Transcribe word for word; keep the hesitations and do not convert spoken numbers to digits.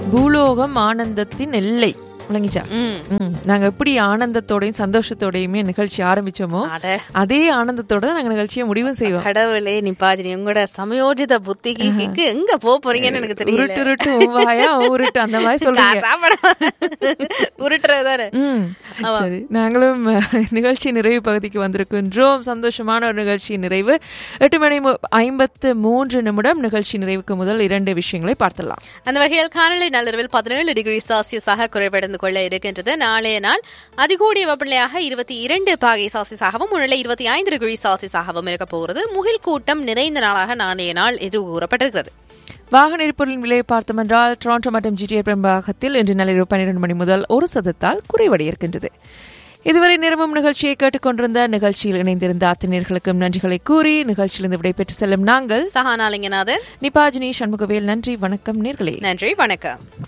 பூலோகம் ஆனந்தத்தின் எல்லை. விளங்கிச்சா? நாங்க எப்படி ஆனந்தத்தோடையும் சந்தோஷத்தோடையுமே நிகழ்ச்சி ஆரம்பிச்சோமோ அதே ஆனந்தத்தோட தான் நாங்க நிகழ்ச்சியை முடிவும் செய்வோம். கடவுளே நிப்பாஜினி, உங்களோட சமயோஜித புத்திக்கு எங்க போறீங்கன்னு எனக்கு தெரியல. உருட்டு உருட்டு உவாயா உருட்டு அந்த மாதிரி சொல்றீங்க. உருட்டுறதானே. சரி, நாங்களும் நிகழ்ச்சி நிறைவு பகுதிக்கு வந்திருக்கின்றோம். சந்தோஷமான ஒரு நிகழ்ச்சி நிறைவு. எட்டு மணி ஐம்பத்து மூன்று நிமிடம். நிகழ்ச்சி நிறைவுக்கு முதல் இரண்டு விஷயங்களை பார்த்துடலாம். அந்த வகையில் காணொலி நள்ளிரவில் பதினேழு டிகிரி செல்சியஸாக குறைவடைந்து கொள்ள இருக்கின்றது. நாளைய நாள் அதிகூடிய வெப்பநிலையாக இருபத்தி இரண்டு பாகை செல்சியஸாகவும் முன்னிலை இருபத்தி ஐந்து டிகிரி செல்சியஸாகவும் இருக்க போகிறது. முகில் கூட்டம் நிறைந்த நாளாக நாளைய நாள் எதிர்வு கூறப்பட்டிருக்கிறது. வாகன எரிபொருளின் விலையை பார்த்தோம் என்றால் டொரண்டோ மற்றும் ஜிடிஏ பெரும்பாகத்தில் இன்று நள்ளிரவு பன்னிரண்டு மணி முதல் ஒரு சதத்தால் குறைவடைய இருக்கின்றது. இதுவரை நேரமும் நிகழ்ச்சியை கேட்டுக்கொண்டிருந்த, நிகழ்ச்சியில் இணைந்திருந்த அத்தனையர்களுக்கும் நன்றிகளை கூறி நிகழ்ச்சியிலிருந்து விடைபெற்று செல்லும் நாங்கள் சஹானா லிங்கநாதன், நிபாஜினி சண்முகவேல். நன்றி, வணக்கம் நேர்களே. நன்றி, வணக்கம்.